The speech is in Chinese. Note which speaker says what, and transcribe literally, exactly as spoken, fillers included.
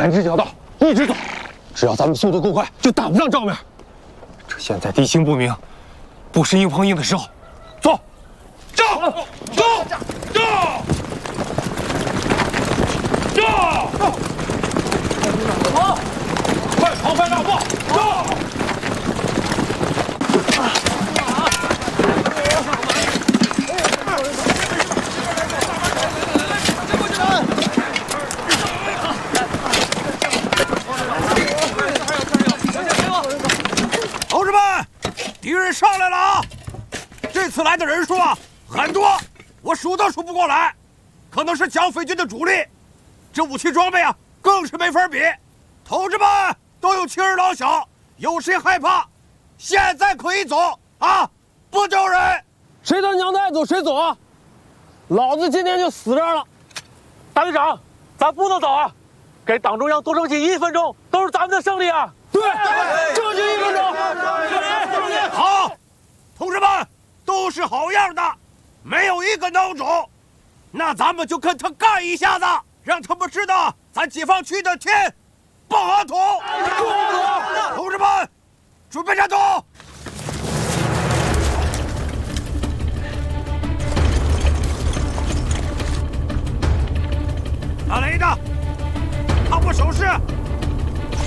Speaker 1: 三支小道，一直走，只要咱们速度够快，就打不上正面。这现在地形不明，不是硬碰硬的时候。走，走，走，走，走，好，快跑，快让步，走。
Speaker 2: 同志们，敌人上来了啊！这次来的人数啊很多，我数都数不过来，可能是剿匪军的主力。这武器装备啊更是没法比。同志们都有妻儿老小，有谁害怕？现在可以走啊，不丢人。
Speaker 3: 谁他娘的爱走谁走啊！老子今天就死这儿了。大队长，咱不能走啊！给党中央多争取一分钟，都是咱们的胜利啊！ 对，争取一分钟。
Speaker 2: 好，同志们都是好样的，没有一个孬种。那咱们就跟他干一下子，让他们知道咱解放区的天不合土。同志们，准备战斗！